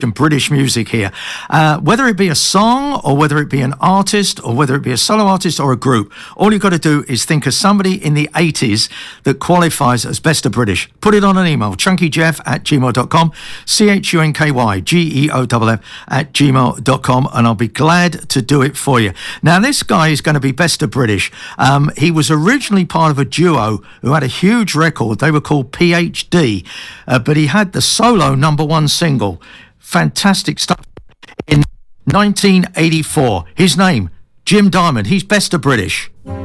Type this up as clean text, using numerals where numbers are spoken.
British music here. Whether it be a song or whether it be an artist or whether it be a solo artist or a group, all you've got to do is think of somebody in the 80s that qualifies as Best of British. Put it on an email, chunkyjeff@gmail.com, chunkyjeff@gmail.com, and I'll be glad to do it for you. Now, this guy is going to be Best of British. He was originally part of a duo who had a huge record. They were called PhD, but he had the solo #1 single. Fantastic stuff. In 1984, his name, Jim Diamond. He's Best of British.